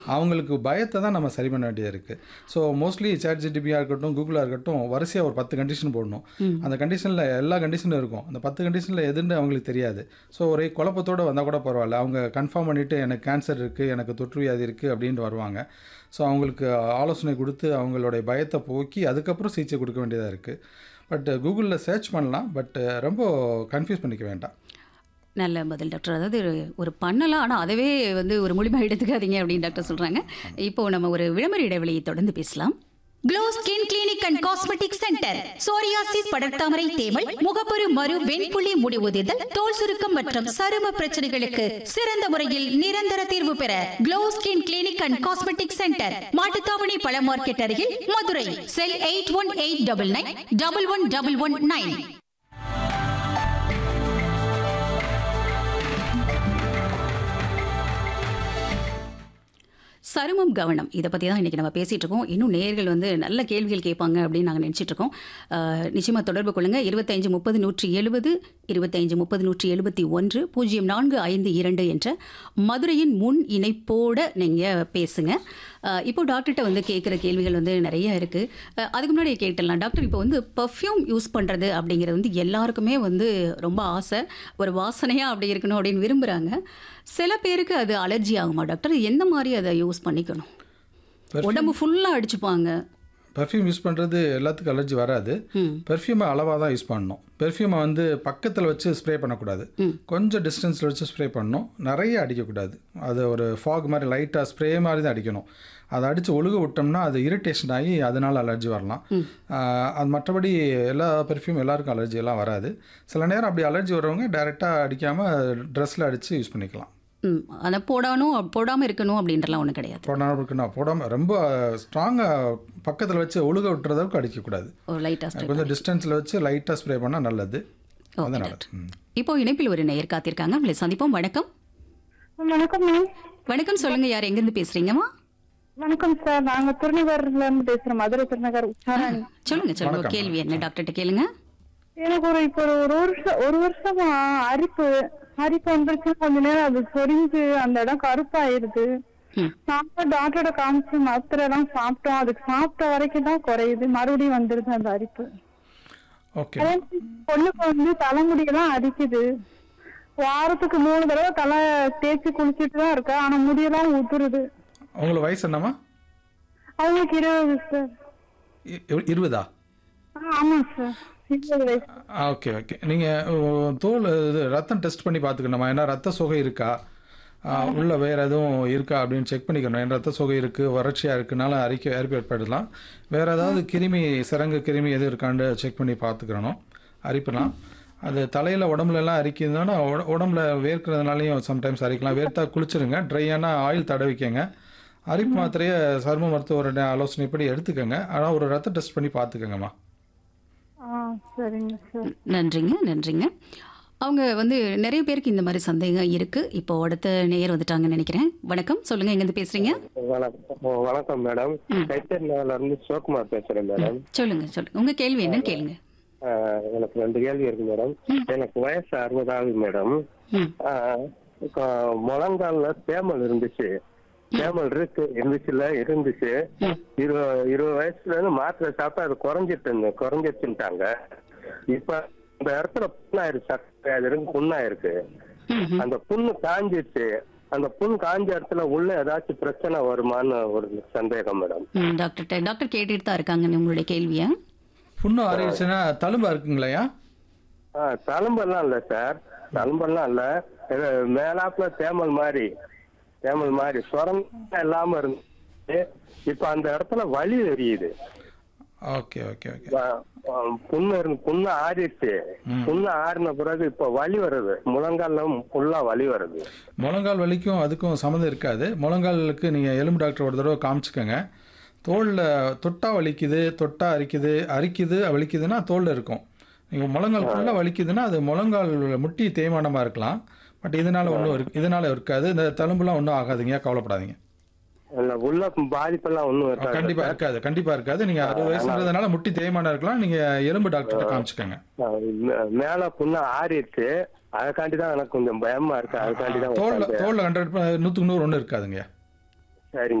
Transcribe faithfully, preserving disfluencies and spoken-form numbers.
அவங்களுக்கு பயத்தை தான் நம்ம சரி பண்ண வேண்டியது இருக்குது. ஸோ மோஸ்ட்லி சாட் ஜிடிபியாக இருக்கட்டும், கூகுளாக இருக்கட்டும், வரிசையாக ஒரு பத்து கண்டிஷன் போடணும். ம். அந்த கண்டிஷனில் எல்லா கண்டிஷனும் இருக்கும். அந்த பத்து கண்டிஷனில் எதுன்னு அவங்களுக்கு தெரியாது. ஸோ ஒரே குழப்பத்தோடு வந்தால் கூட பரவாயில்ல. அவங்க கன்ஃபார்ம் பண்ணிவிட்டு எனக்கு கேன்சர் இருக்குது, எனக்கு தொற்று வியாதி இருக்குது அப்படின்ட்டு வருவாங்க. ஸோ அவங்களுக்கு ஆலோசனை கொடுத்து அவங்களுடைய பயத்தை போக்கி அதுக்கப்புறம் சிகிச்சை கொடுக்க வேண்டியதாக இருக்குது. பட் கூகுளில் சர்ச் பண்ணலாம். பட் ரொம்ப கன்ஃபியூஸ் பண்ணிக்க வேண்டாம். நல்ல பதில் டாக்டர். அதாவது ஒரு பண்ணலாம், ஆனால் அதவே வந்து ஒரு முழுமையாக எடுத்துக்காதீங்க அப்படின்னு டாக்டர் சொல்கிறாங்க. இப்போ நம்ம ஒரு விளம்பர இடைவெளியை தொடர்ந்து பேசலாம். Glow skin clinic and cosmetic centre. Psoriasis, படர்தாமரை, தேமல், முகப்பரு மறு, வெண்புள்ளி, முடி உதிர்தல், தோல் சுருக்கம் மற்றும் சரும பிரச்சனைகளுக்கு சிறந்த முறையில் நிரந்தர தீர்வு பெற glow skin clinic and cosmetic centre, Mattuthavani பழ மார்க்கெட் அருகில், மதுரை. செல் eight one eight double nine double one double one nine. சருமம் கவனம் இதை பற்றி தான் இன்றைக்கி நம்ம பேசிகிட்டு இருக்கோம். இன்னும் நேயர்கள் வந்து நல்ல கேள்விகள் கேட்பாங்க அப்படின்னு நாங்கள் நினச்சிட்டு இருக்கோம். நிச்சயமாக தொடர்பு கொள்ளுங்கள். இருபத்தைந்து முப்பது நூற்றி எழுபது இருபத்தைந்து முப்பது நூற்றி எழுபத்தி ஒன்று பூஜ்ஜியம் நான்கு ஐந்து இரண்டு என்ற மதுரையின் முன் இணைப்போடு நீங்கள் பேசுங்க. இப்போ டாக்டர்கிட்ட வந்து கேட்குற கேள்விகள் வந்து நிறைய இருக்குது. அதுக்கு முன்னாடி கேட்டலாம் டாக்டர், இப்போ வந்து பர்ஃப்யூம் யூஸ் பண்ணுறது அப்படிங்கிறது வந்து எல்லாருக்குமே வந்து ரொம்ப ஆசை. ஒரு வாசனையாக அப்படி இருக்கணும் அப்படின்னு விரும்புகிறாங்க. சில பேருக்கு அது அலர்ஜி ஆகுமா டாக்டர்? எந்த மாதிரி அதை யூஸ் பண்ணிக்கணும்? உடம்பு ஃபுல்லாக அடிச்சுப்பாங்க. பெர்ஃப்யூம் யூஸ் பண்ணுறது எல்லாத்துக்கும் அலர்ஜி வராது. பெர்ஃப்யூமை அளவாக தான் யூஸ் பண்ணணும். பெர்ஃப்யூமை வந்து பக்கத்தில் வச்சு ஸ்ப்ரே பண்ணக்கூடாது. கொஞ்சம் டிஸ்டன்ஸில் வச்சு ஸ்ப்ரே பண்ணணும். நிறைய அடிக்கக்கூடாது. அது ஒரு ஃபாக் மாதிரி லைட்டாக ஸ்ப்ரே மாதிரி தான் அடிக்கணும். அதை அடித்து ஒழுக விட்டோம்னா அது இரிட்டேஷன் ஆகி அதனால் அலர்ஜி வரலாம். அது மற்றபடி எல்லா பெர்ஃப்யூம் எல்லாருக்கும் அலர்ஜி எல்லாம் வராது. சில நேரம் அப்படி அலர்ஜி வரவங்க டைரெக்டாக அடிக்காமல் ட்ரெஸ்ஸில் அடித்து யூஸ் பண்ணிக்கலாம். ம் அதை போடணும் போடாமல் இருக்கணும் அப்படின்றலாம் ஒன்றும் கிடையாது. போடாமல் இருக்கணும் போடாமல் ரொம்ப ஸ்ட்ராங்காக பக்கத்தில் வச்சு ஒழுக விட்டுறதுக்கு அடிக்கக்கூடாது. ஒரு லைட்டாக கொஞ்சம் டிஸ்டன்ஸில் வச்சு லைட்டாக ஸ்ப்ரே பண்ணால் நல்லது. அதனால இப்போ இணைப்பில் ஒரு நேயர் காத்திருக்காங்க. உங்களை சந்திப்போம். வணக்கம். வணக்கம் மேம். வணக்கம், சொல்லுங்க, யார் எங்கேருந்து பேசுறீங்கம்மா? வணக்கம் சார், நாங்க திருநகர்ல இருந்து பேசுறோம். மதுரை திருநகர் உச்சாரணி. சொல்லுங்க சொல்லுங்க, கேள்வி என்ன டாக்டர்கிட்ட கேளுங்க. எனக்கு ஒரு இப்போ ஒரு வருஷம் ஒரு வருஷமா அரிப்பு அரிப்பு வந்துருச்சு. கொஞ்ச நேரம் அது சொரிஞ்சு அந்த இடம் கருப்பாயிருது. சாப்பிட்டா டாக்டரோட காமிச்சு மாத்திரை எல்லாம் சாப்பிட்டோம். அதுக்கு சாப்பிட்ட வரைக்கும் தான் குறையுது, மறுபடியும் வந்துருது அந்த அரிப்பு. பொண்ணுக்கு வந்து தலைமுடியெல்லாம் அரிக்குது. வாரத்துக்கு மூணு தடவை தலை தேய்ச்சி குளிச்சுட்டு தான் இருக்கா, ஆனா முடியெல்லாம் உதுருது. உங்களுக்கு வயசு என்னம்மா? அவங்களுக்கு இருபது சார். இருபதா? ஆமா சார், இருபது வயசு. Okay okay. நீங்கள் தோல் இது ரத்தம் டெஸ்ட் பண்ணி பார்த்துக்கணுமா? ஏன்னா ரத்த சோகை இருக்கா, உள்ள வேறு எதுவும் இருக்கா அப்படின்னு செக் பண்ணிக்கணும். ஏன்னா ரத்த சோகை இருக்குது, வறட்சியாக இருக்குனால அரிக்க அரிப்பு ஏற்படலாம். வேறு ஏதாவது கிருமி, சிறங்கு கிருமி எது இருக்கான்னு செக் பண்ணி பார்த்துக்கிறணும். அரிப்புலாம் அது தலையில் உடம்புலலாம் அரிக்குதுன்னா உடம்புல வேர்க்கிறதுனாலையும் சம்டைம்ஸ் அரிக்கலாம். வேர்த்தா குளிச்சுருங்க, ட்ரையான ஆயில் தடவிக்கங்க. அரிப்பு மாத்திரையை சரும மருத்துவருடைய ஆலோசனைப்படி எடுத்துக்கோங்க. ஆனால் ஒரு ரத்த டெஸ்ட் பண்ணி பார்த்துக்கோங்கம்மா. சரிங்க சார். நன்றிங்க நன்றிங்க. அவங்க வந்து நிறைய பேருக்கு இந்த மாதிரி சந்தேகம் இருக்கு. இப்போ அடுத்த நேயர் வந்துட்டாங்கன்னு நினைக்கிறேன். வணக்கம், சொல்லுங்க, எங்கேருந்து பேசுறீங்க? வணக்கம் மேடம், கைத்தறில இருந்து சிவகுமார் பேசுறேன் மேடம். சொல்லுங்க சொல்லுங்க, உங்க கேள்வி என்னன்னு கேளுங்க. எனக்கு ரெண்டு கேள்வி இருக்கு மேடம். எனக்கு வயசு அறுபதாவது மேடம். முழங்கால்ல தேமல் இருந்துச்சு. தேமல் இருக்கு இருந்துச்சுல இருந்துச்சு இருபது இருபது வயசுல இருந்து மாத்திரை சாப்பிட்டா அது குறைஞ்சிட்டு குறைஞ்சிருச்சுட்டாங்க. இப்ப இந்த இடத்துல புண்ணாயிருச்சு, அது இருக்கு புண்ணாயிருக்கு. அந்த புண்ணு காஞ்சிருச்சு. அந்த புண் காஞ்ச இடத்துல உள்ள ஏதாச்சும் பிரச்சனை வருமான்னு ஒரு சந்தேகம் மேடம். டாக்டர் டாக்டர் கேட்டுட்டு தான் இருக்காங்க உங்களுடைய கேள்வியா? புண்ணு ஆறிடுச்சுன்னா தழும்பா இருக்குங்களையா? தழும்பெல்லாம் இல்ல சார், தழும்பெல்லாம் இல்ல. மேலாப்புல தேமல் மாதிரி தேமல் மாதிரி சொரங்க இல்லாம இருந்து இப்ப அந்த இடத்துல வலி தெரியுது. Okay okay okay. புண்ணு புண்ணு ஆறிடுச்சு. புண்ணு ஆறின பிறகு இப்ப வலி வருது. முழங்கால்ல ஃபுல்லா வலி வருது. முழங்கால் வலிக்கும் அதுக்கும் சம்மந்தம் இருக்காது. முழங்காலுக்கு நீங்க எலும்பு டாக்டர் ஒரு தடவை காமிச்சுக்கோங்க. தோலில் தொட்டா வலிக்குது, தொட்டா அரிக்குது, அரிக்குது வலிக்குதுன்னா தோலில் இருக்கும். நீங்கள் முழங்கால் ஃபுல்லாக வலிக்குதுன்னா அது முழங்கால் முட்டி தேய்மானமாக இருக்கலாம். பட் இதனால ஒன்றும் இருக்கு இதனால இருக்காது. இந்த தழும்புலாம் ஒன்றும் ஆகாதுங்க, கவலைப்படாதீங்க. உள்ள பாதிப்பெல்லாம் ஒன்றும் கண்டிப்பாக இருக்காது, கண்டிப்பாக இருக்காது. நீங்கள் அறுபது வயசுன்றதுனால முட்டி தேய்மானம் இருக்கலாம். நீங்கள் எலும்பு டாக்டர்கிட்ட காமிச்சுக்கோங்க. மேலே புண்ணு ஆறிடுச்சு, அதுக்காண்டி தான் எனக்கு கொஞ்சம் பயமா இருக்கு. அதுக்காண்டி தான் தோல்ல தோல்ல ஹண்ட்ரட் நூற்றுக்கு நூறு ஒன்றும் இருக்காதுங்க. சரிங்க.